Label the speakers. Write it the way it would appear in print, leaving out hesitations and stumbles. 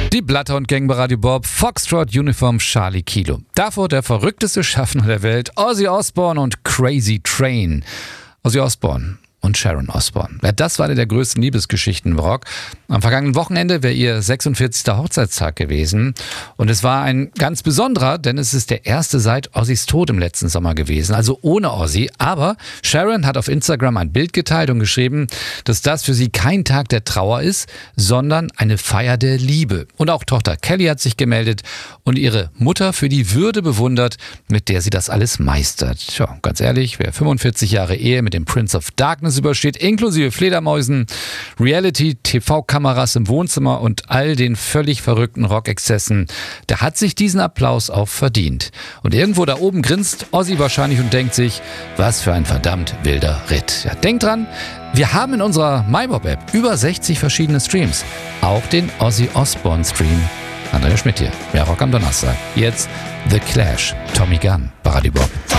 Speaker 1: Die Bloodhound Gang bei Radio Bob, Foxtrot Uniform Charlie Kilo. Davor der verrückteste Schaffner der Welt, Ozzy Osbourne und Crazy Train. Ozzy Osbourne und Sharon Osbourne. Ja, das war eine der größten Liebesgeschichten im Rock. Am vergangenen Wochenende wäre ihr 46. Hochzeitstag gewesen. Und es war ein ganz besonderer, denn es ist der erste seit Ozzys Tod im letzten Sommer gewesen. Also ohne Ozzy. Aber Sharon hat auf Instagram ein Bild geteilt und geschrieben, dass das für sie kein Tag der Trauer ist, sondern eine Feier der Liebe. Und auch Tochter Kelly hat sich gemeldet und ihre Mutter für die Würde bewundert, mit der sie das alles meistert. Tja, ganz ehrlich, wer 45 Jahre Ehe mit dem Prince of Darkness übersteht, inklusive Fledermäusen, Reality, TV-Kameras im Wohnzimmer und all den völlig verrückten Rockexzessen, der hat sich diesen Applaus auch verdient. Und irgendwo da oben grinst Ozzy wahrscheinlich und denkt sich, was für ein verdammt wilder Ritt. Ja, denkt dran, wir haben in unserer MyBob-App über 60 verschiedene Streams. Auch den Ozzy Osbourne-Stream. Andrea Schmidt hier, mehr Rock am Donnerstag. Jetzt The Clash, Tommy Gunn bei Radio Bob.